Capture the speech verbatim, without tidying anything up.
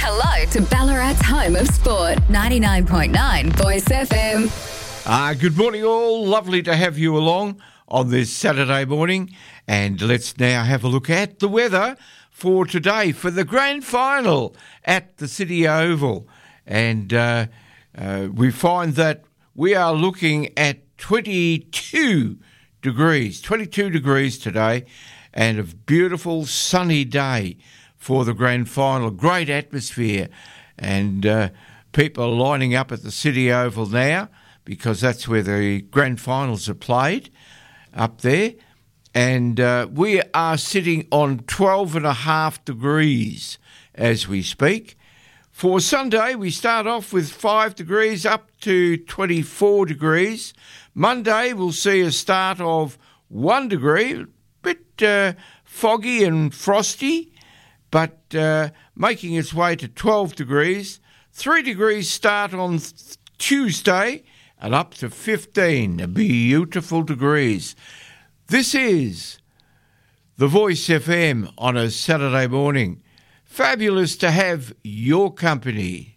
hello to Ballarat's home of sport, ninety-nine point nine Voice F M. Uh, good morning all, lovely to have you along on this Saturday morning, and let's now have a look at the weather for today for the grand final at the City Oval. And uh, uh, we find that we are looking at twenty-two degrees, twenty-two degrees today, and a beautiful sunny day for the grand final. Great atmosphere, and uh, people are lining up at the City Oval now because that's where the grand finals are played, up there. And uh, we are sitting on twelve and a half degrees as we speak. For Sunday, we start off with five degrees up to twenty-four degrees. Monday, we'll see a start of one degree, a bit uh, foggy and frosty, but uh, making its way to twelve degrees. Three degrees start on th- Tuesday and up to fifteen beautiful degrees. This is the Voice F M on a Saturday morning. Fabulous to have your company.